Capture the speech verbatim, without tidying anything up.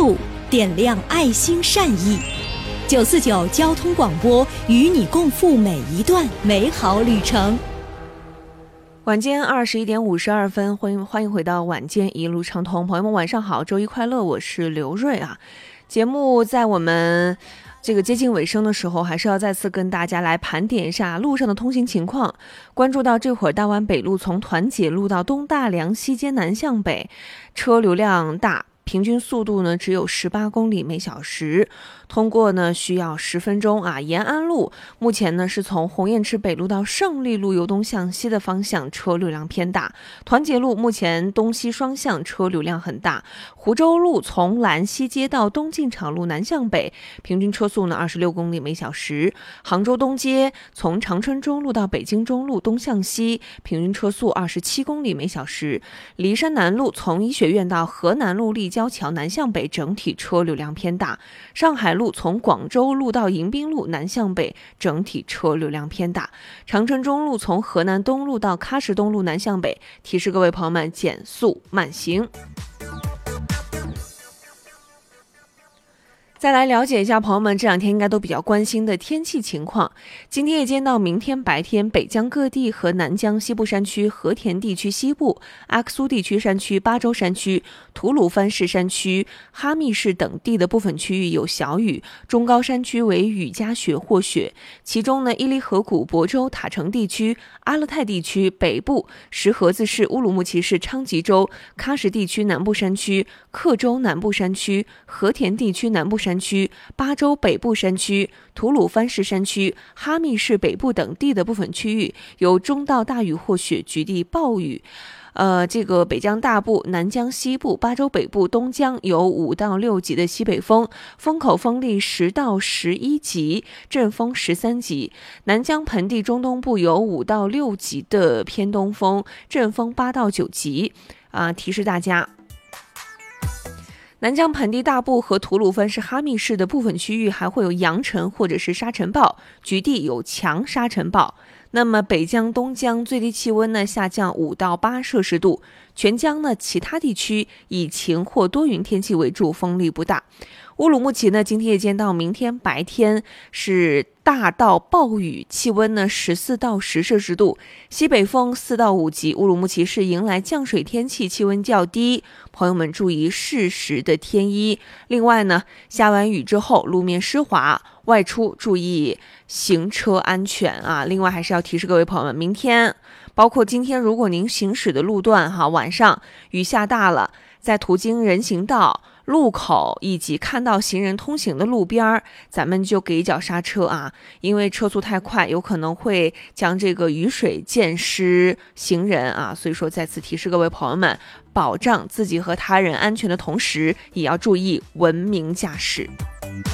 速，点亮爱心善意。九四九交通广播与你共赴每一段美好旅程。 晚间二十一点五十二分，欢迎欢迎回到晚间一路畅通，朋友们晚上好，周一快乐，我是刘瑞啊。节目在我们这个接近尾声的时候，还是要再次跟大家来盘点一下路上的通行情况。关注到这会儿大湾北路从团结路到东大梁西街南向北，车流量大，平均速度呢只有十八公里每小时，通过呢需要十分钟啊。延安路目前呢是从鸿雁池北路到胜利路由东向西的方向车流量偏大，团结路目前东西双向车流量很大，湖州路从兰西街到东进场路南向北，平均车速呢二十六公里每小时。杭州东街从长春中路到北京中路东向西，平均车速二十七公里每小时。骊山南路从医学院到河南路立交桥南向北，整体车流量偏大。上海路从广州路到迎宾路南向北，整体车流量偏大。长春中路从河南东路到喀什东路南向北，提示各位朋友们减速慢行。再来了解一下朋友们这两天应该都比较关心的天气情况。今天夜间到明天白天，北疆各地和南疆西部山区、和田地区西部、阿克苏地区山区、巴州山区、吐鲁番市山区、哈密市等地的部分区域有小雨，中高山区为雨夹雪或雪。其中呢，伊犁河谷、亳州、塔城地区、阿勒泰地区北部、石河子市、乌鲁木齐市、昌吉州、喀什地区南部山区、克州南部山区、和田地区南部山区、巴州北部山区、吐鲁番市山区、哈密市北部等地的部分区域有中到大雨或雪，局地暴雨。呃，这个北疆大部、南疆西部、巴州北部、东疆有五到六级的西北风，风口风力十到十一级，阵风十三级。南疆盆地中东部有五到六级的偏东风，阵风八到九级。啊、呃，提示大家。南疆盆地大部和吐鲁番市哈密市的部分区域还会有扬尘或者是沙尘暴，局地有强沙尘暴。那么北疆、东疆最低气温呢下降五到八摄氏度，全疆呢其他地区以晴或多云天气为主，风力不大。乌鲁木齐呢，今天夜间到明天白天是大到暴雨，气温呢十四到十摄氏度，西北风四到五级。乌鲁木齐市迎来降水天气，气温较低，朋友们注意适时的添衣。另外呢，下完雨之后路面湿滑，外出注意行车安全啊。另外还是要提示各位朋友们，明天包括今天，如果您行驶的路段哈，晚上雨下大了，在途经人行道、路口以及看到行人通行的路边，咱们就给一脚刹车啊，因为车速太快，有可能会将这个雨水溅湿行人啊。所以说，再次提示各位朋友们，保障自己和他人安全的同时，也要注意文明驾驶。